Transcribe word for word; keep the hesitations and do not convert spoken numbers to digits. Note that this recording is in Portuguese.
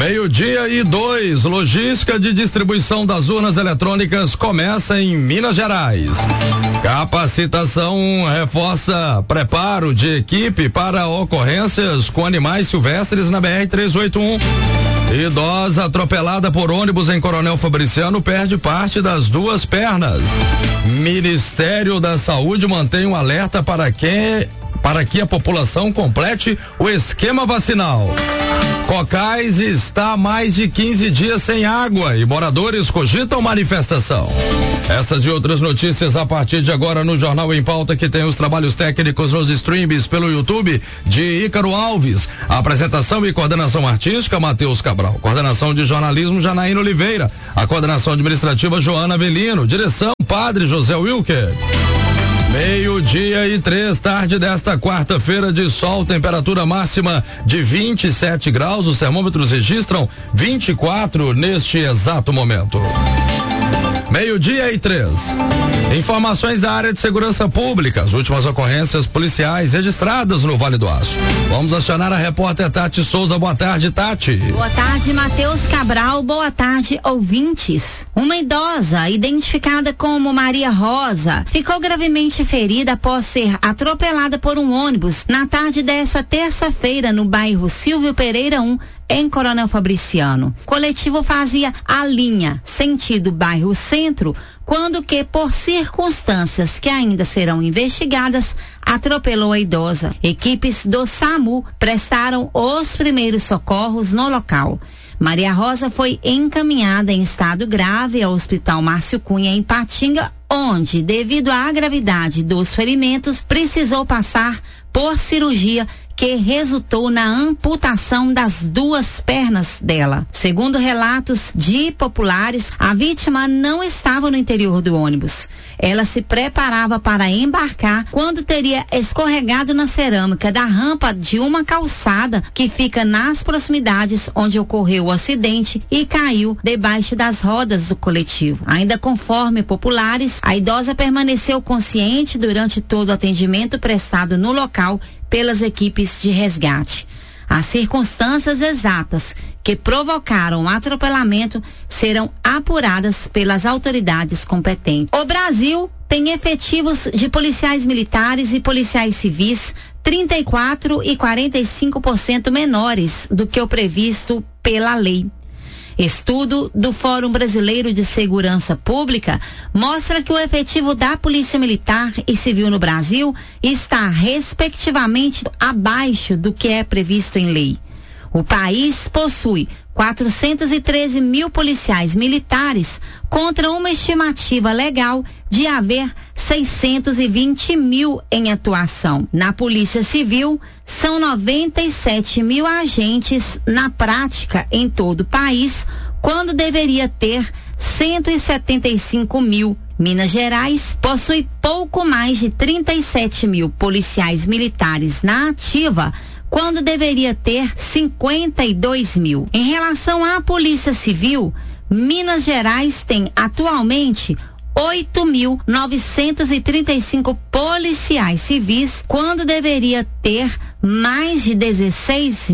Meio-dia e dois, logística de distribuição das urnas eletrônicas começa em Minas Gerais. Capacitação reforça preparo de equipe para ocorrências com animais silvestres na B R trezentos e oitenta e um. Idosa atropelada por ônibus em Coronel Fabriciano perde parte das duas pernas. Ministério da Saúde mantém um alerta para que, para que a população complete o esquema vacinal. Cocais está há mais de quinze dias sem água e moradores cogitam manifestação. Essas e outras notícias a partir de agora no Jornal em Pauta, que tem os trabalhos técnicos nos streams pelo YouTube de Ícaro Alves. A apresentação e coordenação artística, Matheus Cabral. Coordenação de jornalismo, Janaína Oliveira. A coordenação administrativa, Joana Avelino. Direção, Padre José Wilker. Meio-dia e três, tarde desta quarta-feira de sol, temperatura máxima de vinte e sete graus. Os termômetros registram vinte e quatro neste exato momento. Meio-dia e três. Informações da área de segurança pública, as últimas ocorrências policiais registradas no Vale do Aço. Vamos acionar a repórter Tati Souza. Boa tarde, Tati. Boa tarde, Matheus Cabral. Boa tarde, ouvintes. Uma idosa, identificada como Maria Rosa, ficou gravemente ferida após ser atropelada por um ônibus na tarde dessa terça-feira no bairro Silvio Pereira um, em Coronel Fabriciano. O coletivo fazia a linha sentido bairro Centro, quando que, por circunstâncias que ainda serão investigadas, atropelou a idosa. Equipes do SAMU prestaram os primeiros socorros no local. Maria Rosa foi encaminhada em estado grave ao Hospital Márcio Cunha, em Patinga, onde, devido à gravidade dos ferimentos, precisou passar por cirurgia que resultou na amputação das duas pernas dela. Segundo relatos de populares, a vítima não estava no interior do ônibus. Ela se preparava para embarcar quando teria escorregado na cerâmica da rampa de uma calçada que fica nas proximidades onde ocorreu o acidente e caiu debaixo das rodas do coletivo. Ainda conforme populares, a idosa permaneceu consciente durante todo o atendimento prestado no local pelas equipes de resgate. As circunstâncias exatas que provocaram o atropelamento serão apuradas pelas autoridades competentes. O Brasil tem efetivos de policiais militares e policiais civis trinta e quatro e quarenta e cinco por cento menores do que o previsto pela lei. Estudo do Fórum Brasileiro de Segurança Pública mostra que o efetivo da Polícia Militar e Civil no Brasil está, respectivamente, abaixo do que é previsto em lei. O país possui quatrocentos e treze mil policiais militares contra uma estimativa legal de haver seiscentos e vinte mil em atuação. Na Polícia Civil, são noventa e sete mil agentes na prática em todo o país, quando deveria ter cento e setenta e cinco mil. Minas Gerais possui pouco mais de trinta e sete mil policiais militares na ativa, quando deveria ter cinquenta e dois mil. Em relação à Polícia Civil, Minas Gerais tem atualmente oito mil novecentos e trinta e cinco policiais civis, quando deveria ter mais de dezesseis